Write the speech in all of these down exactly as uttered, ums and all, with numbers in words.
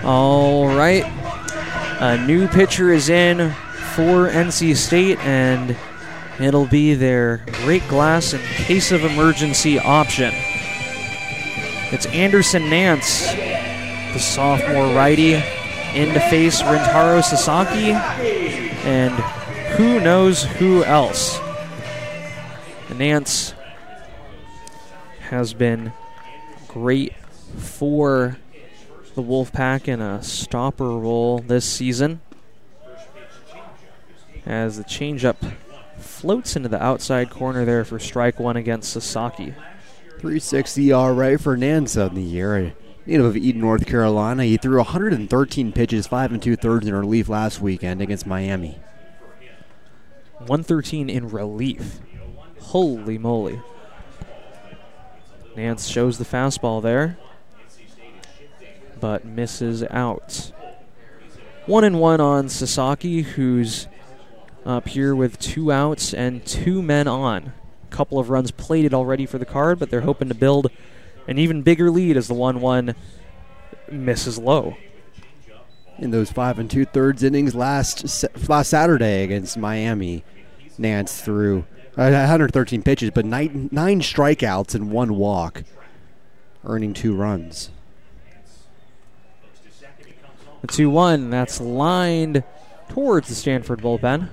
All right. A new pitcher is in for N C State, and it'll be their break glass in case of emergency option. It's Anderson Nance, the sophomore righty, in to face Rintaro Sasaki, and who knows who else. Nance has been great for the Wolfpack in a stopper role this season, as the changeup floats into the outside corner there for strike one against Sasaki. three sixty E R A for Nance on the year. Native of Eden, North Carolina. He threw one hundred thirteen pitches, five and two-thirds in relief last weekend against Miami. one thirteen in relief. Holy moly. Nance shows the fastball there, but misses out. One and one on Sasaki, who's up here with two outs and two men on. A couple of runs plated already for the Card, but they're hoping to build an even bigger lead as the one one misses low. In those five and two-thirds innings last last Saturday against Miami, Nance threw one hundred thirteen pitches, but nine, nine strikeouts and one walk, earning two runs. The two one, that's lined towards the Stanford bullpen.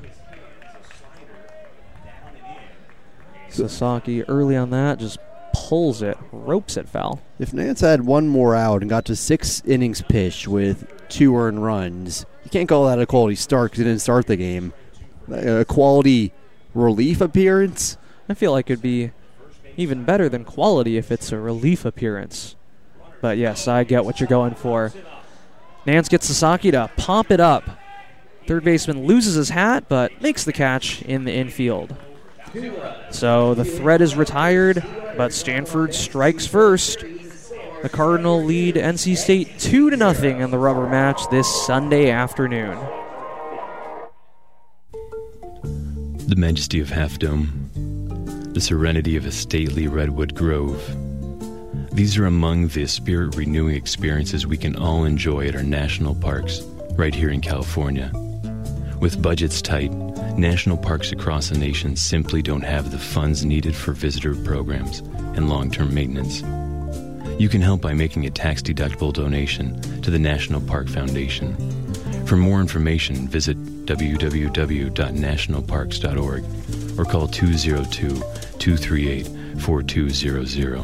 Sasaki early on that just pulls it, ropes it foul. If Nance had one more out and got to six innings pitched with two earned runs, you can't call that a quality start because he didn't start the game. A quality relief appearance? I feel like it'd be even better than quality if it's a relief appearance. But yes, I get what you're going for. Nance gets Sasaki to pop it up. Third baseman loses his hat, but makes the catch in the infield. So the threat is retired, but Stanford strikes first. The Cardinal lead N C State two to nothing in the rubber match this Sunday afternoon. The majesty of Half Dome, the serenity of a stately redwood grove. These are among the spirit-renewing experiences we can all enjoy at our national parks right here in California. With budgets tight, national parks across the nation simply don't have the funds needed for visitor programs and long-term maintenance. You can help by making a tax-deductible donation to the National Park Foundation. For more information, visit w w w dot national parks dot org or call two oh two, two three eight, four two zero zero.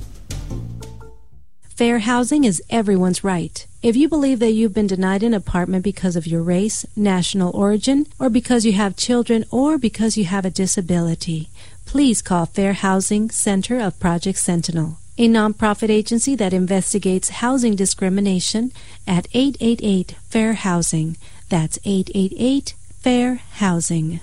Fair housing is everyone's right. If you believe that you've been denied an apartment because of your race, national origin, or because you have children, or because you have a disability, please call Fair Housing Center of Project Sentinel, a nonprofit agency that investigates housing discrimination, at eight eight eight, FAIR HOUSING. That's eight eight eight, FAIR HOUSING.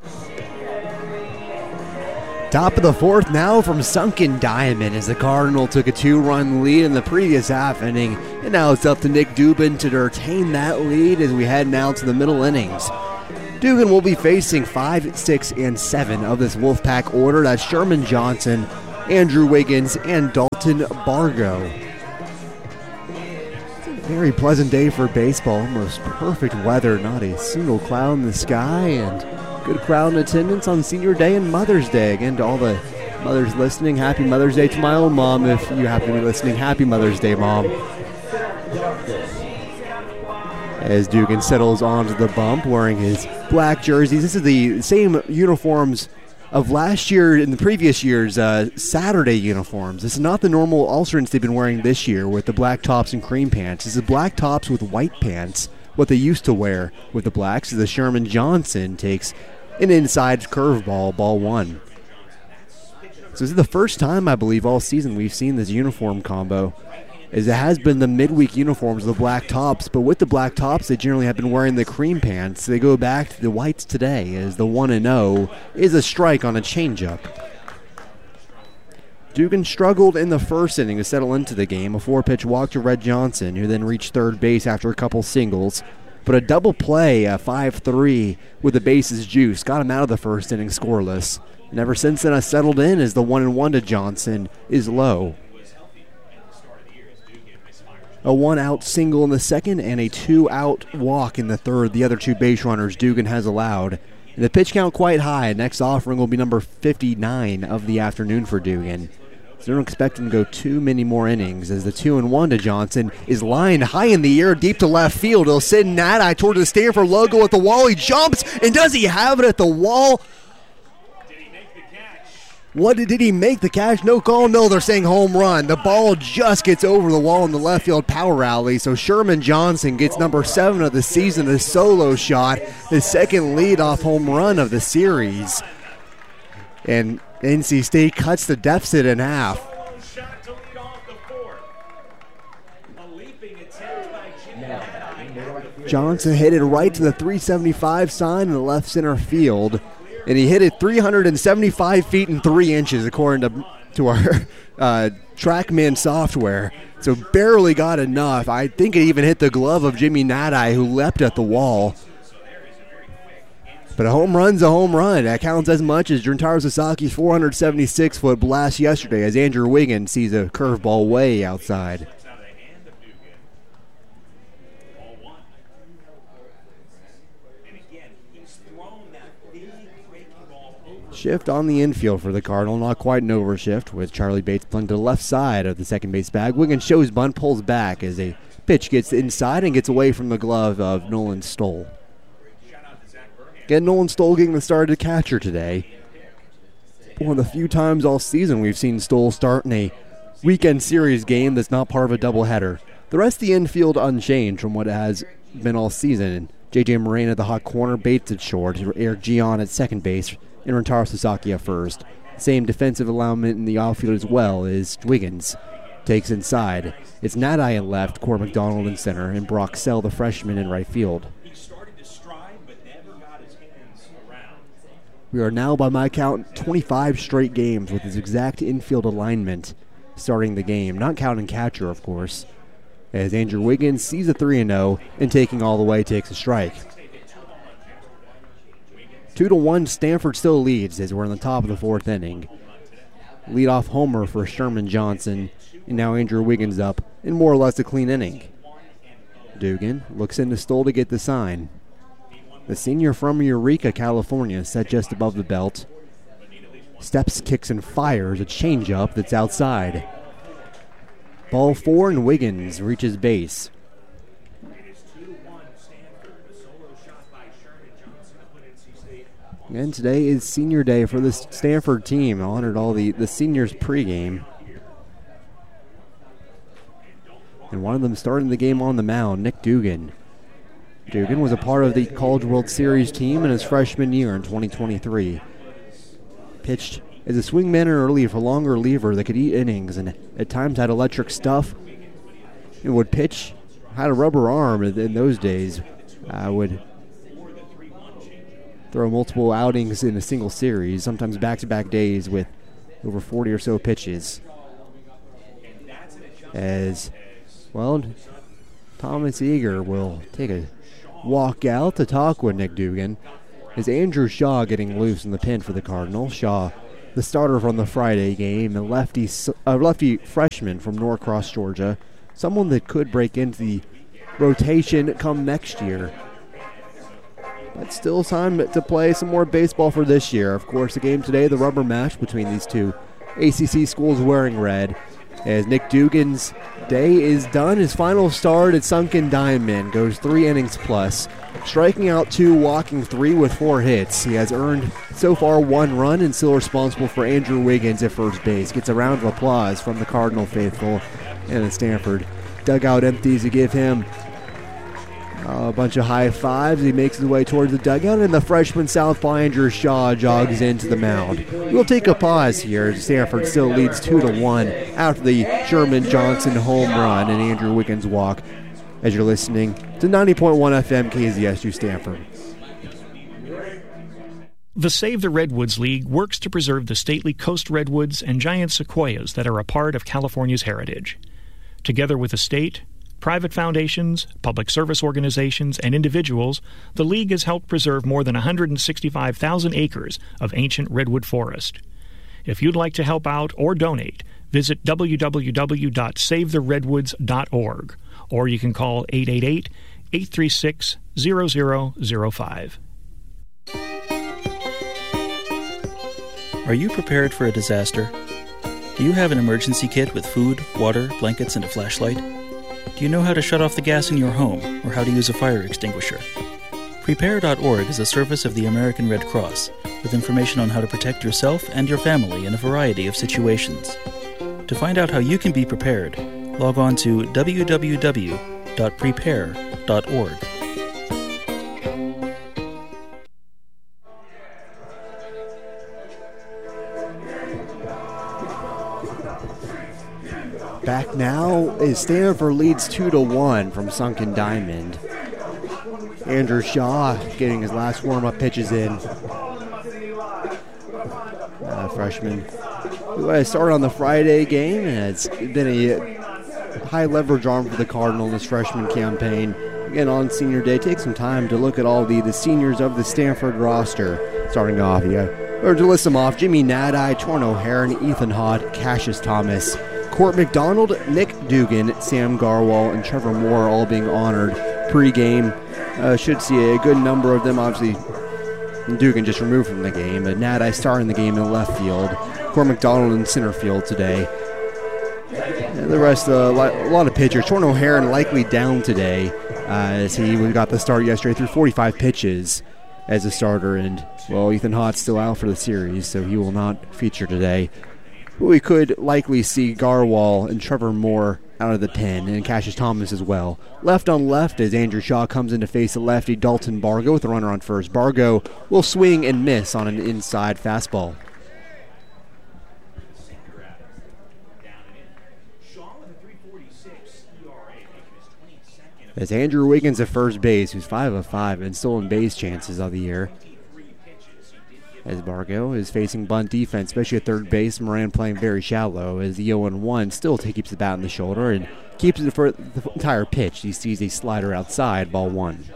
Top of the fourth now from Sunken Diamond as the Cardinal took a two-run lead in the previous half inning. And now it's up to Nick Dubin to retain that lead as we head now to the middle innings. Dugan will be facing five, six, and seven of this Wolfpack order. That's Sherman Johnson, Andrew Wiggins, and Dalton Bargo. It's a very pleasant day for baseball. Almost perfect weather, not a single cloud in the sky, and good crowd in attendance on Senior Day and Mother's Day. Again, to all the mothers listening, happy Mother's Day to my own mom. If you happen to be listening, happy Mother's Day, Mom. As Dugan settles onto the bump wearing his black jerseys. This is the same uniforms of last year and the previous year's uh, Saturday uniforms. This is not the normal alternates they've been wearing this year with the black tops and cream pants. This is black tops with white pants, what they used to wear with the blacks. As the Sherman Johnson takes an inside curveball, ball one. So this is the first time, I believe, all season we've seen this uniform combo, as it has been the midweek uniforms of the black tops, but with the black tops, they generally have been wearing the cream pants. They go back to the whites today, as the one and oh is a strike on a changeup. Dugan struggled in the first inning to settle into the game. A four-pitch walk to Red Johnson, who then reached third base after a couple singles. But a double play, a five three, with the bases juice, got him out of the first inning scoreless. And ever since then, I settled in as the one and one to Johnson is low. a one-out single in the second and a two-out walk in the third. The other two base runners Dugan has allowed. And the pitch count quite high. Next offering will be number fifty-nine of the afternoon for Dugan. So don't expect him to go too many more innings as the two and one to Johnson is lined high in the air, deep to left field. He'll send Nadi toward the Stanford logo at the wall. He jumps, and does he have it at the wall? What did, did he make the catch? No call. No, they're saying home run. The ball just gets over the wall in the left field power alley. So Sherman Johnson gets number seven of the season, a solo shot, his second leadoff home run of the series. And N C State cuts the deficit in half. Johnson hit it right to the three seventy-five sign in the left center field. And he hit it three hundred seventy-five feet and three inches, according to to our uh, TrackMan software. So barely got enough. I think it even hit the glove of Jimmy Nadi, who leapt at the wall. But a home run's a home run. That counts as much as Juntaro Sasaki's four hundred seventy-six foot blast yesterday, as Andrew Wiggins sees a curveball way outside. Shift on the infield for the Cardinal. Not quite an overshift with Charlie Bates playing to the left side of the second base bag. Wiggins shows bunt, pulls back as a pitch gets inside and gets away from the glove of Nolan Stoll. Again, Nolan Stoll getting the start of catcher today. One of the few times all season we've seen Stoll start in a weekend series game that's not part of a doubleheader. The rest of the infield unchanged from what it has been all season. J J Moraine at the hot corner, Bates at short, Eric Gian at second base, and Rentaro Sasaki at first. Same defensive alignment in the outfield as well as Wiggins takes inside. It's Nadi in left, Core McDonald in center, and Brock Sell, the freshman, in right field. We are now, by my count, twenty-five straight games with his exact infield alignment starting the game, not counting catcher, of course, as Andrew Wiggins sees a three and oh and taking all the way takes a strike. Two to one, Stanford still leads as we're in the top of the fourth inning. Leadoff homer for Sherman Johnson, and now Andrew Wiggins up in more or less a clean inning. Dugan looks into Stoll to get the sign. The senior from Eureka, California, set just above the belt. Steps, kicks, and fires a changeup that's outside. Ball four, and Wiggins reaches base. And today is senior day for the Stanford team. I honored all the, the seniors pregame. And one of them starting the game on the mound, Nick Dugan. Dugan was a part of the College World Series team in his freshman year in twenty twenty-three. Pitched as a swingman and a reliever, longer reliever that could eat innings and at times had electric stuff. And would pitch, had a rubber arm in, in those days. I uh, would throw multiple outings in a single series, sometimes back-to-back days with over forty or so pitches. As, well, Thomas Eager will take a walk out to talk with Nick Dugan. Is Andrew Shaw getting loose in the pen for the Cardinal? Shaw, the starter from the Friday game, a lefty, a lefty freshman from Norcross, Georgia, someone that could break into the rotation come next year. But still time to play some more baseball for this year. Of course, the game today, the rubber match between these two A C C schools wearing red. As Nick Dugan's day is done, his final start at Sunken Diamond goes three innings plus, striking out two, walking three with four hits. He has earned so far one run and still responsible for Andrew Wiggins at first base. Gets a round of applause from the Cardinal faithful and the Stanford dugout empties to give him a bunch of high fives. He makes his way towards the dugout, and the freshman southpaw Andrew Shaw jogs into the mound. We'll take a pause here. Stanford still leads two to one after the Sherman Johnson home run and Andrew Wiggins walk. As you're listening to ninety point one F M K Z S U Stanford. The Save the Redwoods League works to preserve the stately coast redwoods and giant sequoias that are a part of California's heritage. Together with the state, private foundations, public service organizations, and individuals, the League has helped preserve more than one hundred sixty-five thousand acres of ancient redwood forest. If you'd like to help out or donate, visit w w w dot save the redwoods dot org or you can call eight eight eight, eight three six, zero zero zero five. Are you prepared for a disaster? Do you have an emergency kit with food, water, blankets, and a flashlight? Do you know how to shut off the gas in your home or how to use a fire extinguisher? Prepare dot org is a service of the American Red Cross with information on how to protect yourself and your family in a variety of situations. To find out how you can be prepared, log on to w w w dot prepare dot org. Back now is Stanford leads two to one from Sunken Diamond. Andrew Shaw getting his last warm-up pitches in. Uh, freshman who has started on the Friday game, and it's been a high leverage arm for the Cardinal in this freshman campaign. Again, on senior day, take some time to look at all the, the seniors of the Stanford roster. Starting off, yeah, or to list them off: Jimmy Nadai, Torno Heron, Ethan Hott, Cassius Thomas, Court McDonald, Nick Dugan, Sam Garwal, and Trevor Moore all being honored pre-game. Uh, should see a good number of them. Obviously, Dugan just removed from the game. But Nadai starting the game in left field. Court McDonald in center field today. And the rest, uh, a lot of pitchers. Torno Heron likely down today, uh, as he got the start yesterday through forty-five pitches as a starter. And, well, Ethan Hott's still out for the series, so he will not feature today. We could likely see Garwal and Trevor Moore out of the pen, and Cassius Thomas as well. Left on left as Andrew Shaw comes in to face the lefty Dalton Bargo with a runner on first. Bargo will swing and miss on an inside fastball. As Andrew Wiggins at first base, who's five of five and stolen base chances of the year. As Bargo is facing bunt defense, especially at third base. Moran playing very shallow as the oh and one still keeps the bat in the shoulder and keeps it for the entire pitch. He sees a slider outside, ball one.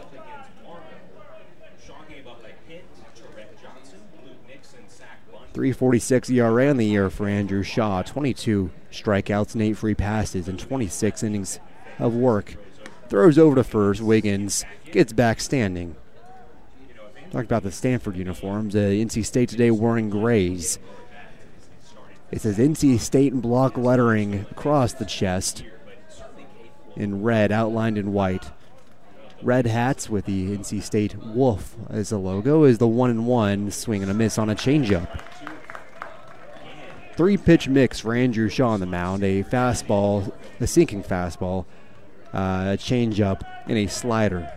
three forty-six E R A on the year for Andrew Shaw. twenty-two strikeouts and eight free passes and twenty-six innings of work. Throws over to first. Wiggins gets back standing. Talked about the Stanford uniforms. Uh, N C State today wearing grays. It says N C State in block lettering across the chest in red, outlined in white. Red hats with the N C State wolf as the logo is the one and one swing and a miss on a changeup. Three pitch mix for Andrew Shaw on the mound. A fastball, a sinking fastball, uh, a changeup, and a slider.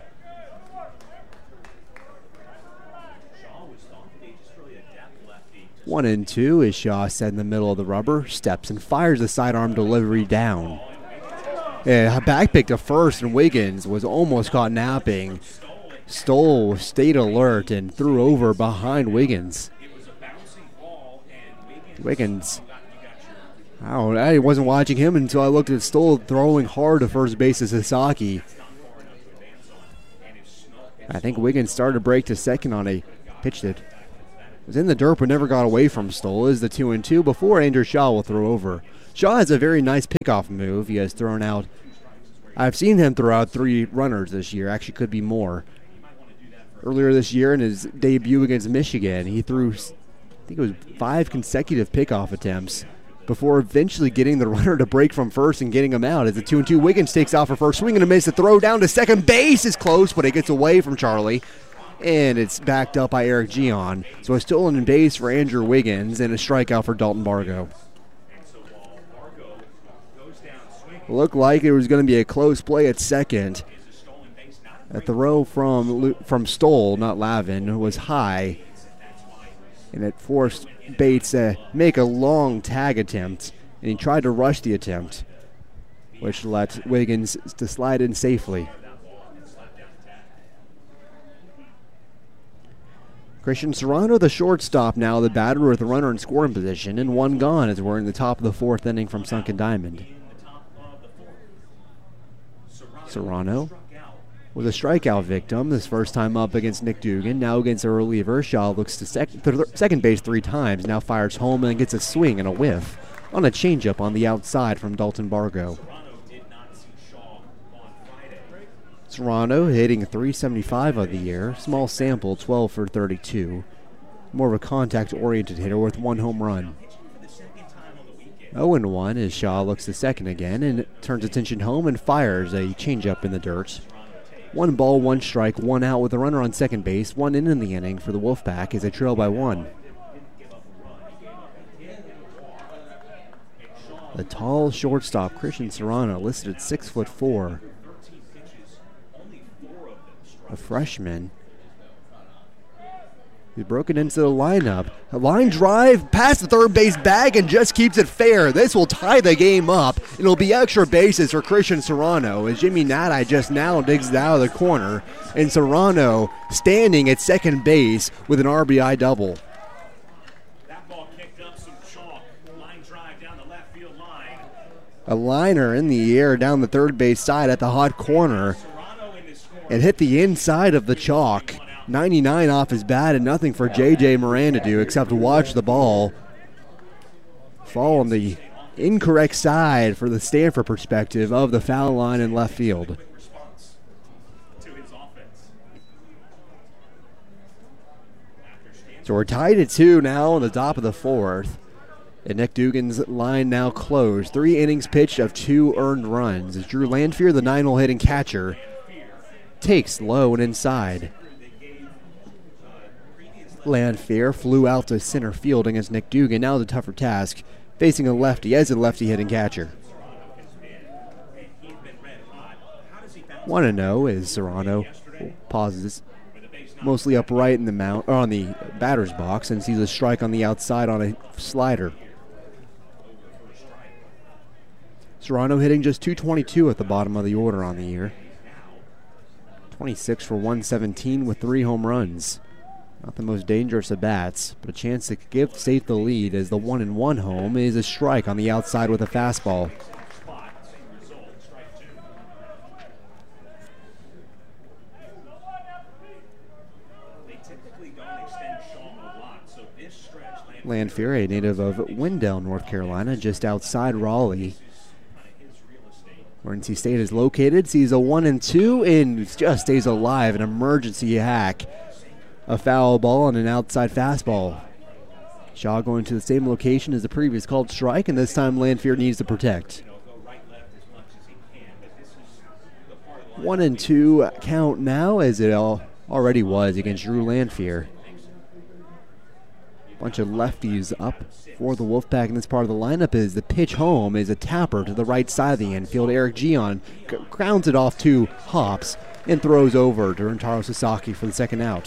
One and two is Shaw set in the middle of the rubber, steps and fires the sidearm delivery down. Yeah, back pick to first, and Wiggins was almost caught napping. Stoll stayed alert and threw over behind Wiggins. Wiggins, I don't know, I wasn't watching him until I looked at Stoll throwing hard to first base to Sasaki. I think Wiggins started to break to second on a pitch that was in the dirt but never got away from Stoll. Is the two and two before Andrew Shaw will throw over. Shaw has a very nice pickoff move. He has thrown out, I've seen him throw out three runners this year. Actually could be more. Earlier this year in his debut against Michigan, he threw, I think it was five consecutive pickoff attempts before eventually getting the runner to break from first and getting him out. As the two and two, Wiggins takes off for first, swing and a miss. The throw down to second base is close, but it gets away from Charlie. And it's backed up by Eric Gion. So a stolen base for Andrew Wiggins and a strikeout for Dalton Bargo. Looked like it was going to be a close play at second. A throw from from Stoll, not Lavin, was high. And it forced Bates to make a long tag attempt. And he tried to rush the attempt, which let Wiggins to slide in safely. Christian Serrano, the shortstop, now the batter with a runner in scoring position, and one gone as we're in the top of the fourth inning from Sunken Diamond. Serrano was a strikeout victim this first time up against Nick Dugan, now against a reliever. Shaw looks to sec- th- second base three times, now fires home and gets a swing and a whiff on a changeup on the outside from Dalton Bargo. Serrano hitting three seventy-five on the year. Small sample, twelve for thirty-two. More of a contact-oriented hitter with one home run. oh and one as Shaw looks to second again and turns attention home and fires a changeup in the dirt. One ball, one strike, one out with a runner on second base. One in in the inning for the Wolfpack as they trail by one. The tall shortstop, Christian Serrano, listed at six foot four. A freshman. He's broken into the lineup. A line drive past the third base bag and just keeps it fair. This will tie the game up. It'll be extra bases for Christian Serrano as Jimmy Nadi just now digs it out of the corner. And Serrano standing at second base with an R B I double. That ball kicked up some chalk. Line drive down the left field line. A liner in the air down the third base side at the hot corner. It hit the inside of the chalk. ninety-nine off his bat and nothing for J J Moran to do except watch the ball fall on the incorrect side for the Stanford perspective of the foul line in left field. So we're tied at two now on the top of the fourth. And Nick Dugan's line now closed. Three innings pitched of two earned runs as Drew Landfear, the nine-hole hitting catcher, takes low and inside. Landfear flew out to center field against Nick Dugan. Now the tougher task, facing a lefty as a lefty hitting catcher. one and oh as Serrano pauses, mostly upright in the mount or on the batter's box, and sees a strike on the outside on a slider. Serrano hitting just two twenty-two at the bottom of the order on the year. twenty-six for one seventeen with three home runs. Not the most dangerous of bats, but a chance to give State the lead as the one and one home is a strike on the outside with a fastball. Landfear, a native of Wendell, North Carolina, just outside Raleigh, where N C State is located, sees a one and two and just stays alive. An emergency hack. A foul ball and an outside fastball. Shaw going to the same location as the previous called strike, and this time Landfear needs to protect. One and two count now, as it all already was against Drew Landfear. Bunch of lefties up for the Wolfpack in this part of the lineup. Is the pitch home is a tapper to the right side of the infield. Eric Gion grounds it off two hops and throws over to Rentaro Sasaki for the second out.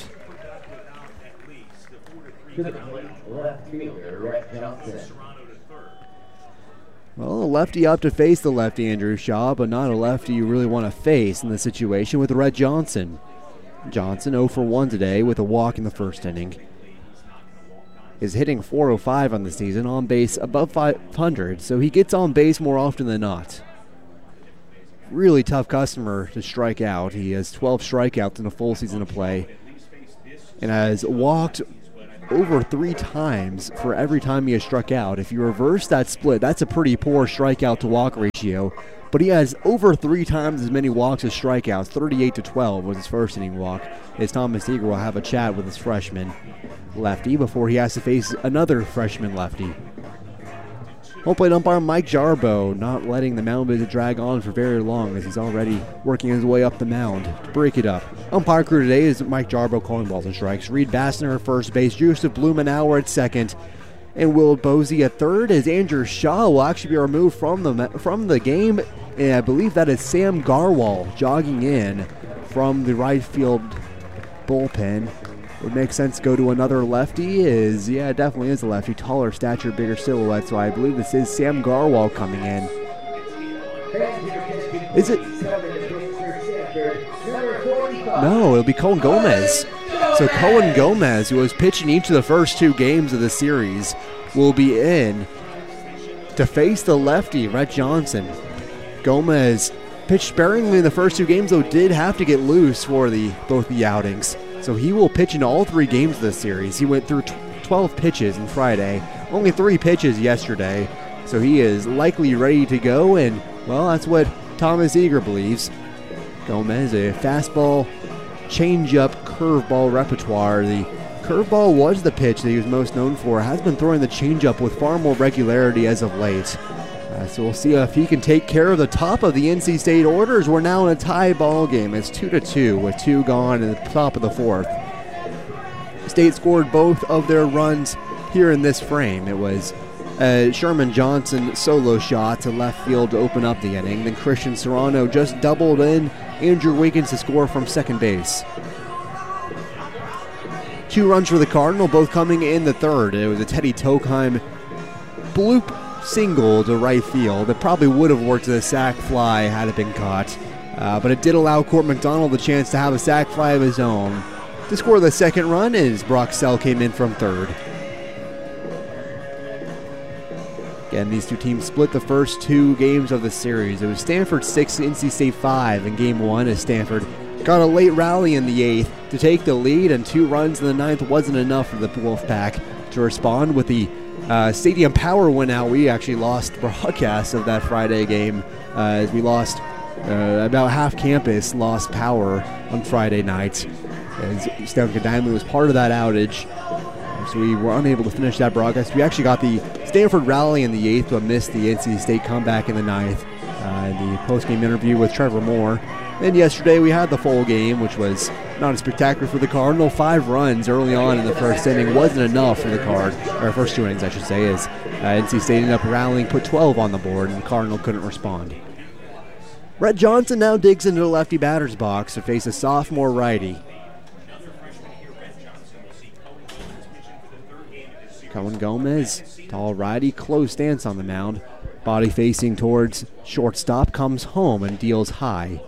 Well, a lefty up to face the lefty, Andrew Shaw, but not a lefty you really want to face in this situation with Rhett Johnson. Johnson oh for one today with a walk in the first inning. Is hitting four oh five on the season, on base above five hundred, so he gets on base more often than not. Really tough customer to strike out. He has twelve strikeouts in a full season of play and has walked over three times for every time he has struck out. If you reverse that split, that's a pretty poor strikeout to walk ratio, but he has over three times as many walks as strikeouts. thirty-eight to twelve was his first inning walk, as Thomas Eager will have a chat with his freshman lefty before he has to face another freshman lefty. Home plate umpire Mike Jarbo not letting the mound visit drag on for very long as he's already working his way up the mound to break it up. Umpire crew today is Mike Jarbo calling balls and strikes. Reed Bassner at first base, Joseph Blumenauer at second, and Will Bosey at third, as Andrew Shaw will actually be removed from the from the game, and I believe that is Sam Garwal jogging in from the right field bullpen. Would make sense to go to another lefty. Is yeah, it definitely is a lefty. Taller stature, bigger silhouette. So I believe this is Sam Garwal coming in. Is it? No, it'll be Cohen Gomez. So Cohen Gomez, who was pitching each of the first two games of the series, will be in to face the lefty, Rhett Johnson. Gomez pitched sparingly in the first two games, though did have to get loose for the both the outings. So he will pitch in all three games of this series. He went through twelve pitches on Friday, only three pitches yesterday. So he is likely ready to go, and, well, that's what Thomas Eager believes. Gomez, a fastball, changeup, curveball repertoire. The curveball was the pitch that he was most known for. Has been throwing the changeup with far more regularity as of late. Uh, so we'll see if he can take care of the top of the N C State orders. We're now in a tie ball game. It's two to two with two gone in the top of the fourth. State scored both of their runs here in this frame. It was a Sherman Johnson solo shot to left field to open up the inning. Then Christian Serrano just doubled in. Andrew Wiggins to score from second base. Two runs for the Cardinal, both coming in the third. It was a Teddy Tokheim bloop single to right field that probably would have worked as a sac fly had it been caught. Uh, but it did allow Court McDonald the chance to have a sac fly of his own to score the second run as Brock Sell came in from third. Again, these two teams split the first two games of the series. It was Stanford six, N C State five in game one as Stanford got a late rally in the eighth to take the lead, and two runs in the ninth wasn't enough for the Wolfpack to respond with the uh, stadium power went out. We actually lost broadcast of that Friday game uh, as we lost uh, about half campus lost power on Friday night as Stanford Diamond was part of that outage. So we were unable to finish that broadcast. We actually got the Stanford rally in the eighth, but missed the N C State comeback in the ninth. Uh, the post-game interview with Trevor Moore. And yesterday we had the full game, which was not as spectacular for the Cardinal. Five runs early on in the first inning wasn't enough for the Card, or first two innings, I should say, as uh, N C State ended up rallying, put twelve on the board, and the Cardinal couldn't respond. Brett Johnson now digs into the lefty batter's box to face a sophomore righty. Cohen Gomez, tall righty, close stance on the mound. Body facing towards shortstop, comes home and deals high.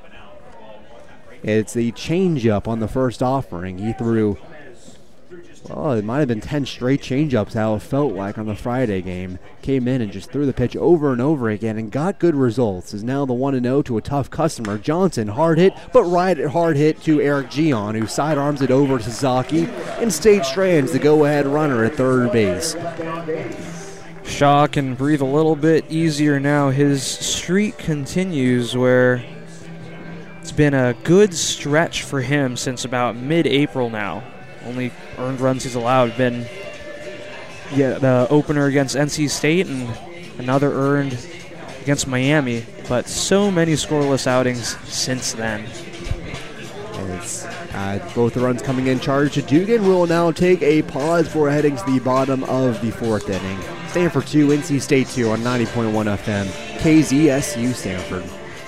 It's the changeup on the first offering. He threw, well, it might have been ten straight changeups, how it felt like on the Friday game. Came in and just threw the pitch over and over again and got good results. Is now the one and oh to a tough customer. Johnson, hard hit, but right hard hit to Eric Gion, who sidearms it over to Sasaki, and State Strands the go-ahead runner at third base. Shaw can breathe a little bit easier now. His streak continues where it's been a good stretch for him since about mid-April now. Only earned runs he's allowed have been yeah, the opener against N C State and another earned against Miami, but so many scoreless outings since then. It's, uh, both the runs coming in charge to Dugan. Will now take a pause for heading to the bottom of the fourth inning. Stanford two, N C State two on ninety point one F M. K Z S U Stanford.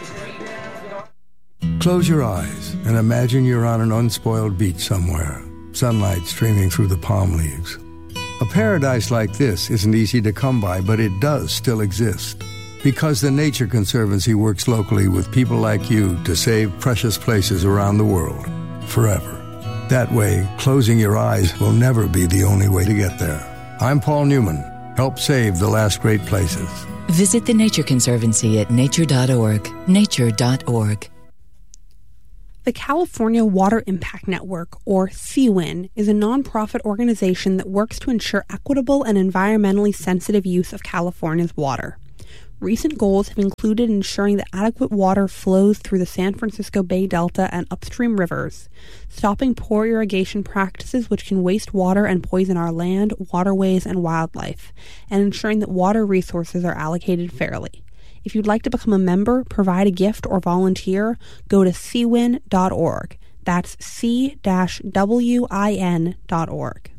Close your eyes and imagine you're on an unspoiled beach somewhere. Sunlight streaming through the palm leaves. A paradise like this isn't easy to come by, but it does still exist. Because the Nature Conservancy works locally with people like you to save precious places around the world, forever. That way, closing your eyes will never be the only way to get there. I'm Paul Newman. Help save the last great places. Visit the Nature Conservancy at nature dot org. nature dot org. The California Water Impact Network, or C W I N, is a nonprofit organization that works to ensure equitable and environmentally sensitive use of California's water. Recent goals have included ensuring that adequate water flows through the San Francisco Bay Delta and upstream rivers, stopping poor irrigation practices which can waste water and poison our land, waterways, and wildlife, and ensuring that water resources are allocated fairly. If you'd like to become a member, provide a gift, or volunteer, go to c win dot org. That's c w i n dot org.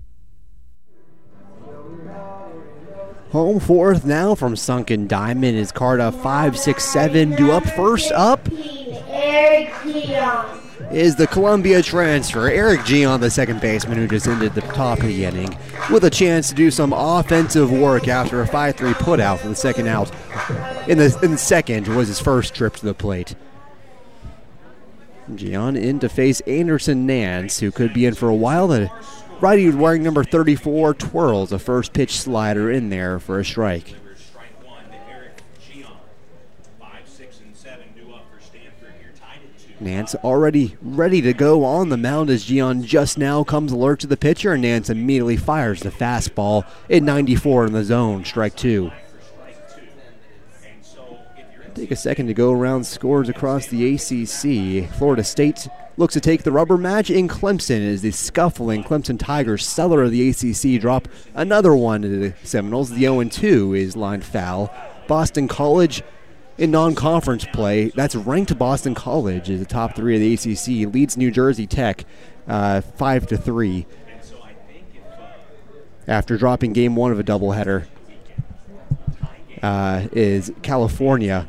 Home fourth now from Sunken Diamond is Carta five six seven. Due up first up is the Columbia transfer, Eric Gion, the second baseman who just ended the top of the inning, with a chance to do some offensive work after a five three putout for the second out. In the, in the second was his first trip to the plate. Gion in to face Anderson Nance, who could be in for a while. The righty wearing number thirty-four twirls a first pitch slider in there for a strike. Nance already ready to go on the mound as Gion just now comes alert to the pitcher, and Nance immediately fires the fastball at ninety-four in the zone, strike two. Take a second to go around scores across the A C C. Florida State looks to take the rubber match in Clemson as the scuffling Clemson Tigers, seller of the A C C, drop another one to the Seminoles. The oh and two is lined foul. Boston College in non-conference play. That's ranked Boston College is the top three of the A C C. Leads New Jersey Tech uh, five to three after dropping game one of a doubleheader. Uh, is California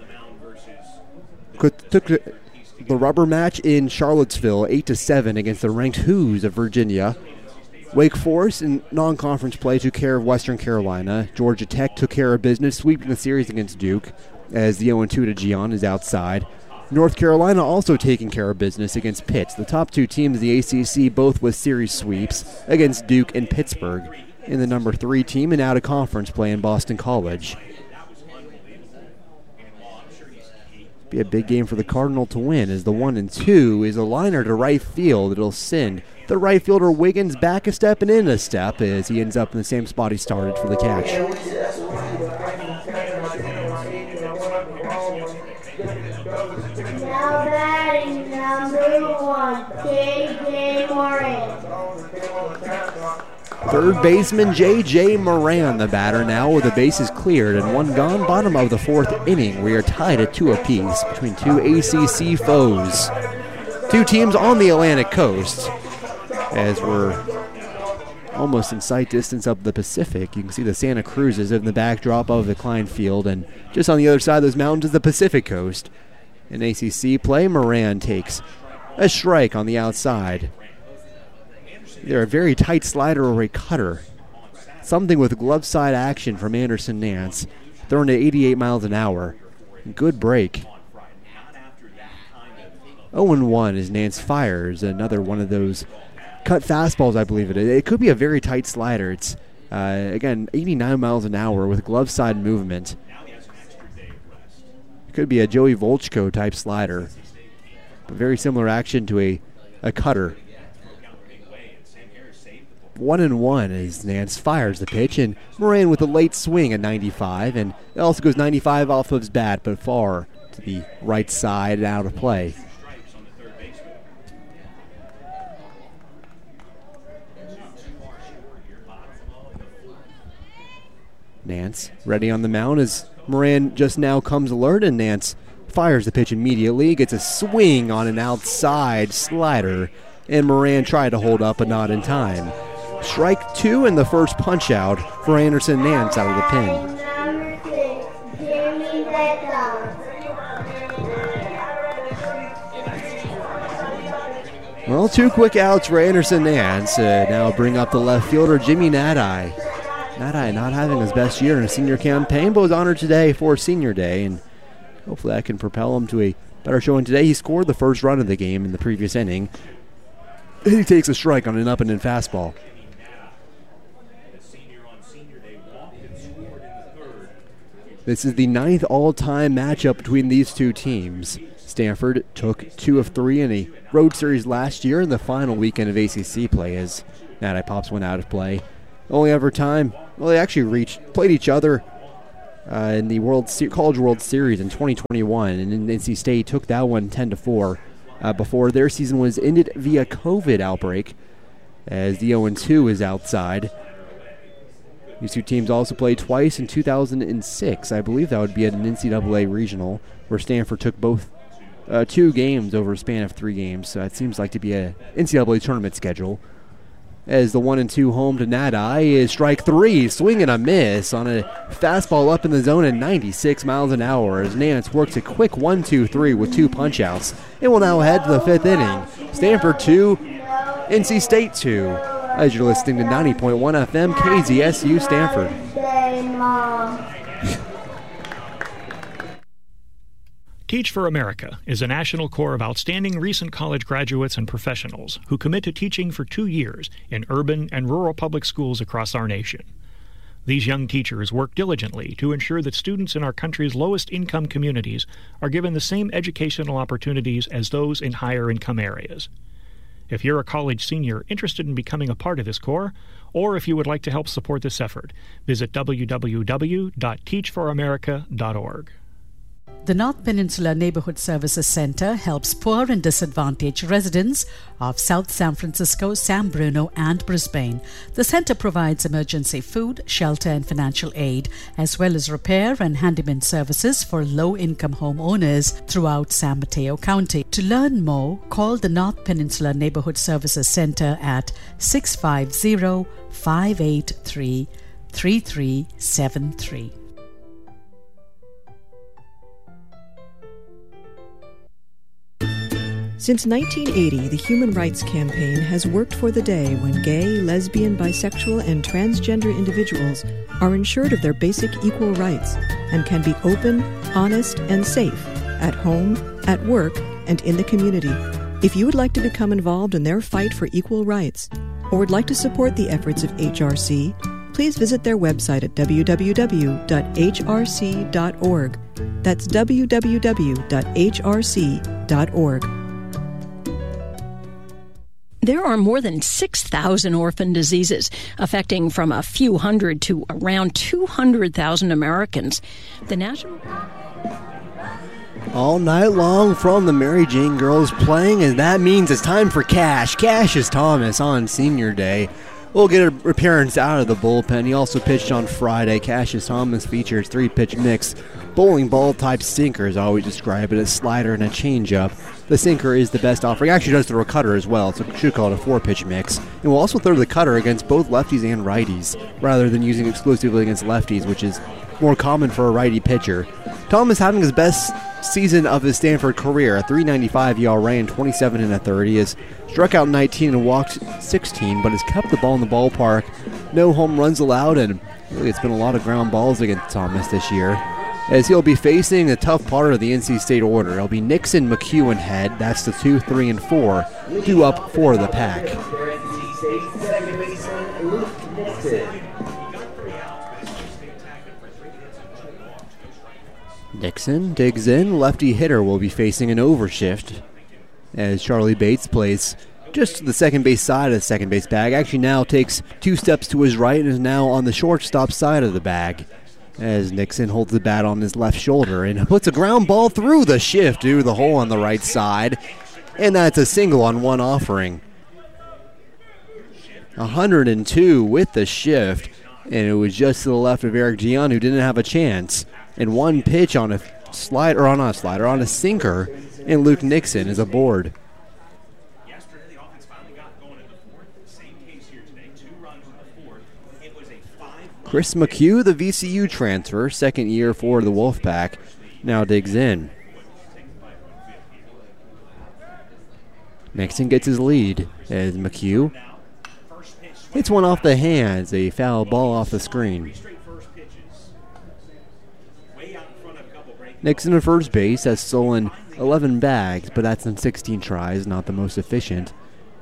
took the rubber match in Charlottesville eight to seven against the ranked Hoos of Virginia. Wake Forest in non-conference play took care of Western Carolina. Georgia Tech took care of business, sweeping the series against Duke as the oh and two to Gian is outside. North Carolina also taking care of business against Pitt. The top two teams in the A C C both with series sweeps against Duke and Pittsburgh. In the number three team in out-of-conference play in Boston College. Be a big game for the Cardinal to win as the one and two is a liner to right field. It'll send the right fielder Wiggins back a step and in a step as he ends up in the same spot he started for the catch. Now batting number one, J J Moran. Third baseman J J Moran, the batter now with the bases cleared and one gone. Bottom of the fourth inning, we are tied at two apiece between two A C C foes. Two teams on the Atlantic coast as we're almost in sight distance up the Pacific. You can see the Santa Cruzes in the backdrop of the Klein Field, and just on the other side of those mountains is the Pacific coast. In A C C play, Moran takes a strike on the outside. Either a very tight slider or a cutter. Something with glove side action from Anderson Nance. Thrown at eighty-eight miles an hour. Good break. oh and one as Nance fires another one of those cut fastballs, I believe it is. It could be a very tight slider. It's, uh, again, eighty-nine miles an hour with glove side movement. It could be a Joey Volchko type slider. But very similar action to a, a cutter. One and one as Nance fires the pitch, and Moran with a late swing at ninety-five, and it also goes ninety-five off of his bat, but far to the right side and out of play. Nance ready on the mound as Moran just now comes alert, and Nance fires the pitch immediately, gets a swing on an outside slider, and Moran tried to hold up but not in time. Strike two and the first punch out for Anderson Nance out of the pen. Well, two quick outs for Anderson Nance. Uh, now bring up the left fielder, Jimmy Nadai. Nadai not having his best year in a senior campaign, but was honored today for Senior Day, and hopefully that can propel him to a better showing today. He scored the first run of the game in the previous inning. He takes a strike on an up-and-in fastball. This is the ninth all-time matchup between these two teams. Stanford took two of three in a road series last year in the final weekend of A C C play as Natty Pops went out of play. Only ever time, well, they actually reached, played each other uh, in the World Se- College World Series in twenty twenty-one, and N C State took that one ten to four uh, before their season was ended via COVID outbreak as the oh and two is outside. These two teams also played twice in two thousand six. I believe that would be at an N C double A regional where Stanford took both uh, two games over a span of three games. So it seems like to be a N C double A tournament schedule. As the one and two home to Nadai is strike three, swing and a miss on a fastball up in the zone at ninety-six miles an hour as Nance works a quick one two three with two punch outs. It will now head to the fifth inning. Stanford two, N C State two. As you're listening to ninety point one F M K Z S U Stanford. Teach for America is a national corps of outstanding recent college graduates and professionals who commit to teaching for two years in urban and rural public schools across our nation. These young teachers work diligently to ensure that students in our country's lowest income communities are given the same educational opportunities as those in higher income areas. If you're a college senior interested in becoming a part of this corps, or if you would like to help support this effort, visit w w w dot teach for america dot org. The North Peninsula Neighborhood Services Center helps poor and disadvantaged residents of South San Francisco, San Bruno, and Brisbane. The center provides emergency food, shelter, and financial aid, as well as repair and handyman services for low-income homeowners throughout San Mateo County. To learn more, call the North Peninsula Neighborhood Services Center at six five zero, five eight three, three three seven three. Since nineteen eighty, the Human Rights Campaign has worked for the day when gay, lesbian, bisexual, and transgender individuals are ensured of their basic equal rights and can be open, honest, and safe at home, at work, and in the community. If you would like to become involved in their fight for equal rights or would like to support the efforts of H R C, please visit their website at w w w dot h r c dot org. That's w w w dot h r c dot org. There are more than six thousand orphan diseases affecting from a few hundred to around two hundred thousand Americans. The National... All night long from the Mary Jane girls playing, and that means it's time for Cash. Cassius Thomas on Senior Day will get an appearance out of the bullpen. He also pitched on Friday. Cassius Thomas features three-pitch mix, bowling ball-type sinker, as I always describe it, a slider and a changeup. The sinker is the best offering. Actually does throw a cutter as well, so we should call it a four-pitch mix. And will also throw the cutter against both lefties and righties, rather than using exclusively against lefties, which is more common for a righty pitcher. Thomas having his best season of his Stanford career, a three ninety-five E R A and twenty-seven and a third. He has struck out nineteen and walked sixteen, but has kept the ball in the ballpark. No home runs allowed, and really it's been a lot of ground balls against Thomas this year, as he'll be facing a tough part of the N C State order. It'll be Nixon, McHugh, and Head. That's the two, three, and four due up for the Pack. Nixon digs in. Lefty hitter will be facing an overshift as Charlie Bates plays just to the second base side of the second base bag. Actually now takes two steps to his right and is now on the shortstop side of the bag, as Nixon holds the bat on his left shoulder and puts a ground ball through the shift to the hole on the right side. And that's a single on one offering. one hundred two with the shift, and it was just to the left of Eric Gian, who didn't have a chance. And one pitch on a slider, or on a slider, on a sinker, and Luke Nixon is aboard. Chris McHugh, the V C U transfer, second year for the Wolfpack, now digs in. Nixon gets his lead as McHugh hits one off the hands, a foul ball off the screen. Nixon at first base has stolen eleven bags, but that's in sixteen tries, not the most efficient.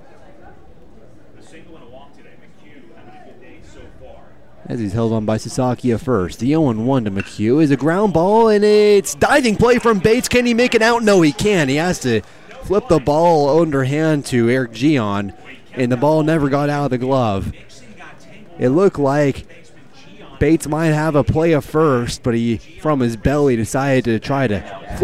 As he's held on by Sasaki at first. The oh one to McHugh is a ground ball, and it's diving play from Bates. Can he make it out? No, he can't. He has to flip the ball underhand to Eric Gian, and the ball never got out of the glove. It looked like Bates might have a play at first, but he, from his belly, decided to try to